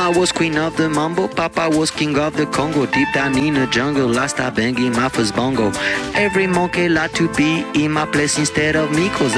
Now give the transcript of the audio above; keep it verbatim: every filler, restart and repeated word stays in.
Mama was queen of the mambo, Papa was king of the Congo. Deep down in the jungle, last I banging my first bongo. Every monkey like to be in my place instead of me, cause